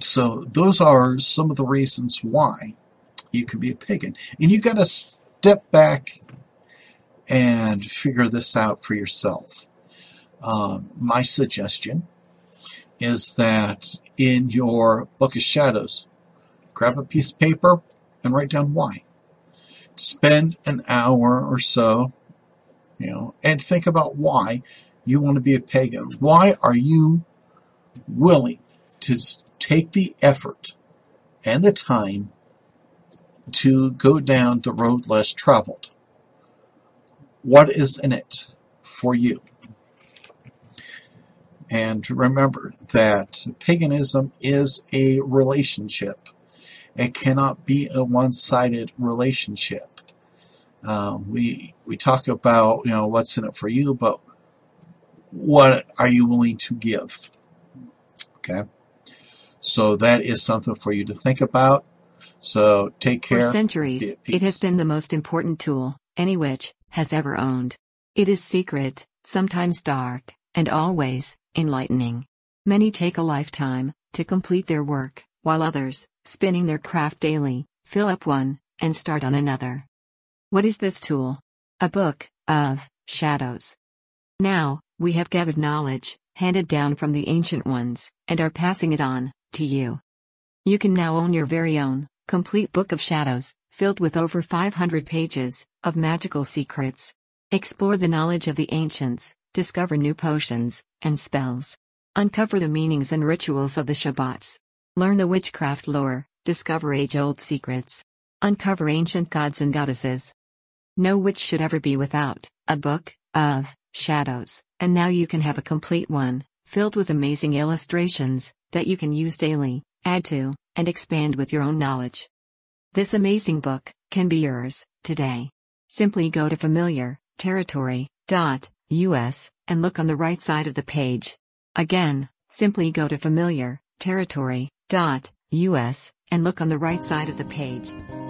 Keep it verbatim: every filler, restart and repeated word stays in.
So those are some of the reasons why you could be a pagan. And you got to step back and figure this out for yourself. Um, my suggestion is that in your Book of Shadows, grab a piece of paper and write down why. Spend an hour or so, you know, and think about why you want to be a pagan. Why are you willing to take the effort and the time to go down the road less traveled? What is in it for you? And remember that paganism is a relationship. It cannot be a one-sided relationship. Um, we we talk about, you know, what's in it for you, but what are you willing to give? Okay, so that is something for you to think about. So take care. For centuries, it has been the most important tool any witch has ever owned. It is secret, sometimes dark, and always enlightening. Many take a lifetime to complete their work, while others, spinning their craft daily, fill up one and start on another. What is this tool? A book of shadows. Now, we have gathered knowledge, handed down from the ancient ones, and are passing it on to you. You can now own your very own complete book of shadows, filled with over five hundred pages of magical secrets. Explore the knowledge of the ancients, discover new potions and spells. Uncover the meanings and rituals of the Shabbats. Learn the witchcraft lore, discover age-old secrets. Uncover ancient gods and goddesses. No witch should ever be without a book of shadows, and now you can have a complete one, filled with amazing illustrations that you can use daily, add to, and expand with your own knowledge. This amazing book can be yours today. Simply go to familiar territory dot U S and look on the right side of the page. Again, simply go to familiar territory dot U S and look on the right side of the page.